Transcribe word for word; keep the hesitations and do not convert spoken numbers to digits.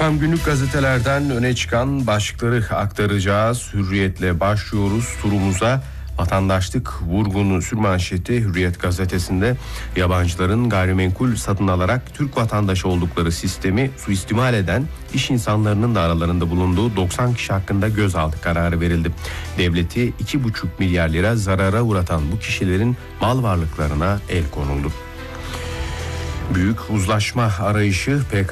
Efendim günlük gazetelerden öne çıkan başlıkları aktaracağız. Hürriyetle başlıyoruz turumuza. Vatandaşlık vurgunu sürmanşeti Hürriyet gazetesinde yabancıların gayrimenkul satın alarak Türk vatandaşı oldukları sistemi suistimal eden iş insanlarının da aralarında bulunduğu doksan kişi hakkında gözaltı kararı verildi. Devleti iki buçuk milyar lira zarara uğratan bu kişilerin mal varlıklarına el konuldu. Büyük uzlaşma arayışı P K